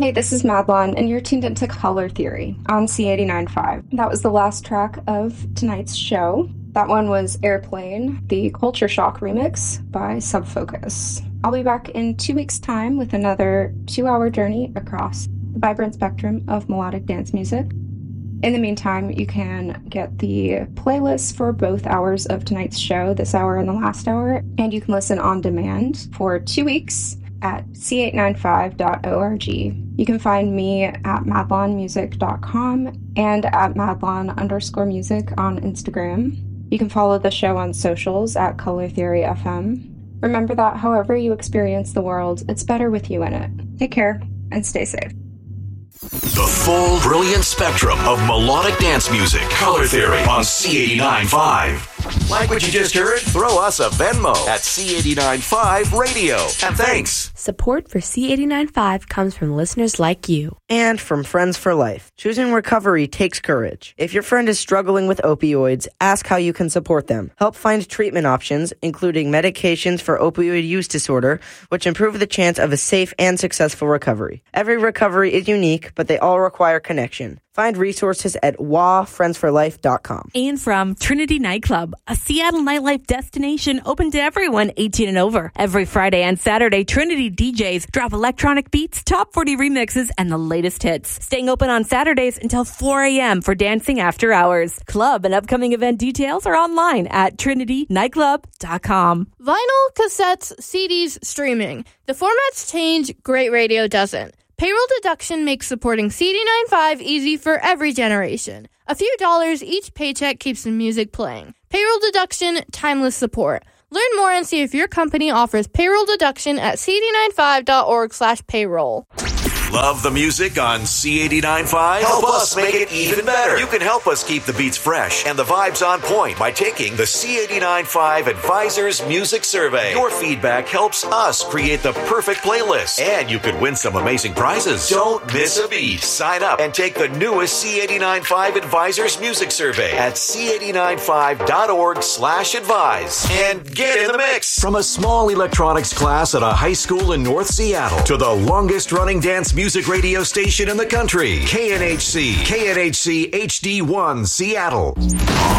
Hey, this is Madeline, and you're tuned into Color Theory on C89.5. That was the last track of tonight's show. That one was Airplane, the Culture Shock remix by Subfocus. I'll be back in 2 weeks' time with another 2-hour journey across the vibrant spectrum of melodic dance music. In the meantime, you can get the playlist for both hours of tonight's show, this hour and the last hour, and you can listen on demand for 2 weeks at c895.org. You can find me at madlonmusic.com and at madlon_music on Instagram. You can follow the show on socials at Color Theory FM. Remember that however you experience the world, it's better with you in it. Take care and stay safe. The full brilliant spectrum of melodic dance music. Color Theory on C89.5. Like what you just heard? Throw us a Venmo at C89.5 Radio. And thanks. Support for C89.5 comes from listeners like you. And from Friends for Life. Choosing recovery takes courage. If your friend is struggling with opioids, ask how you can support them. Help find treatment options, including medications for opioid use disorder, which improve the chance of a safe and successful recovery. Every recovery is unique, but they all require connection. Find resources at wafriendsforlife.com. And from Trinity Nightclub, a Seattle nightlife destination open to everyone 18 and over. Every Friday and Saturday, Trinity DJs drop electronic beats, top 40 remixes, and the latest hits. Staying open on Saturdays until 4 a.m. for dancing after hours. Club and upcoming event details are online at trinitynightclub.com. Vinyl, cassettes, CDs, streaming. The formats change, great radio doesn't. Payroll deduction makes supporting CD95 easy for every generation. A few dollars each paycheck keeps the music playing. Payroll deduction, timeless support. Learn more and see if your company offers payroll deduction at cd95.org/payroll. Love the music on C89.5? Help us make it even better. You can help us keep the beats fresh and the vibes on point by taking the C89.5 Advisors Music Survey. Your feedback helps us create the perfect playlist, and you could win some amazing prizes. Don't miss a beat. Sign up and take the newest C89.5 Advisors Music Survey at c89.5.org/advise and get in the mix. From a small electronics class at a high school in North Seattle to the longest running dance music radio station in the country, KNHC HD1 Seattle.